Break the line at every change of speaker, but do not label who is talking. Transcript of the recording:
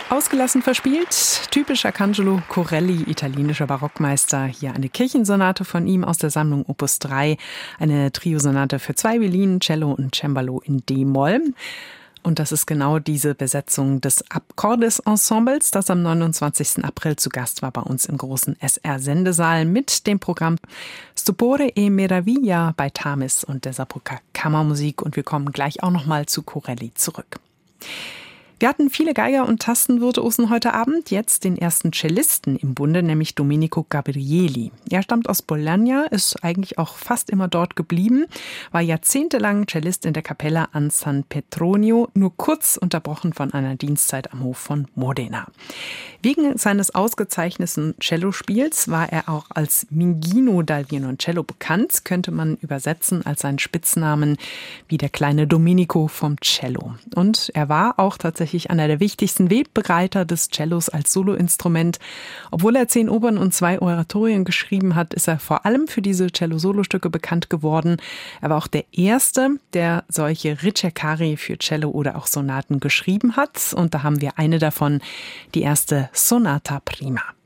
Ausgelassen verspielt, typisch Arcangelo Corelli, italienischer Barockmeister. Hier eine Kirchensonate von ihm aus der Sammlung Opus 3, eine Triosonate für 2 Violinen, Cello und Cembalo in D-Moll. Und das ist genau diese Besetzung des Akkordesensembles, das am 29. April zu Gast war bei uns im großen SR-Sendesaal mit dem Programm Stupore e Meraviglia bei Tamis und der Saarbrücker Kammermusik. Und wir kommen gleich auch nochmal zu Corelli zurück. Wir hatten viele Geiger und Tastenvirtuosen heute Abend, jetzt den ersten Cellisten im Bunde, nämlich Domenico Gabrieli. Er stammt aus Bologna, ist eigentlich auch fast immer dort geblieben, war jahrzehntelang Cellist in der Kapelle an San Petronio, nur kurz unterbrochen von einer Dienstzeit am Hof von Modena. Wegen seines ausgezeichneten Cellospiels war er auch als Minghino dal Violoncello bekannt, könnte man übersetzen als seinen Spitznamen wie der kleine Domenico vom Cello. Und er war auch tatsächlich einer der wichtigsten Wegbereiter des Cellos als Soloinstrument. Obwohl er 10 Opern und 2 Oratorien geschrieben hat, ist er vor allem für diese Cello-Solostücke bekannt geworden. Er war auch der Erste, der solche Ricercari für Cello oder auch Sonaten geschrieben hat. Und da haben wir eine davon, die erste Sonata Prima.